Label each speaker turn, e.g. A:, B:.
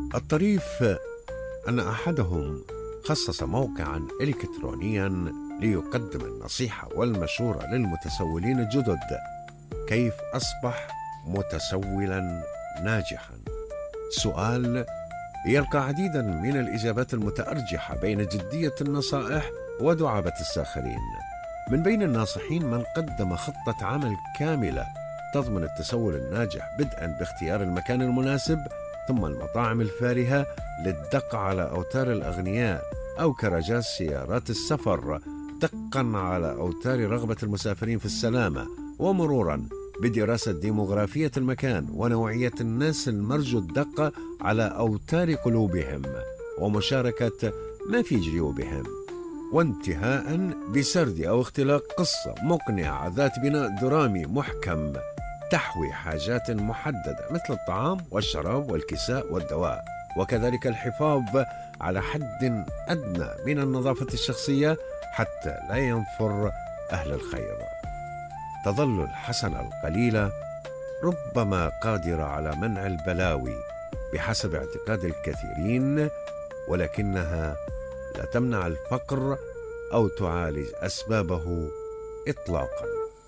A: الطريف أن أحدهم خصص موقعا إلكترونيا ليقدم النصيحة والمشورة للمتسولين الجدد: كيف أصبح متسولا ناجحا؟ سؤال يلقى عديدا من الإجابات المتأرجحة بين جدية النصائح ودعابة الساخرين. من بين الناصحين من قدم خطة عمل كاملة تضمن التسول الناجح، بدءا باختيار المكان المناسب، ثم المطاعم الفارهة للدق على أوتار الأغنياء أو كراجات سيارات السفر، دقا على أوتار رغبة المسافرين في السلامة، ومرورا بدراسة ديموغرافية المكان ونوعية الناس المرجو الدق على أوتار قلوبهم ومشاركة ما في جيوبهم، وانتهاء بسرد أو اختلاق قصة مقنعة ذات بناء درامي محكم تحوي حاجات محددة مثل الطعام والشراب والكساء والدواء، وكذلك الحفاظ على حد أدنى من النظافة الشخصية حتى لا ينفر أهل الخير. تظل الحسنة القليلة ربما قادرة على منع البلاوي بحسب اعتقاد الكثيرين، ولكنها لا تمنع الفقر أو تعالج أسبابه إطلاقاً.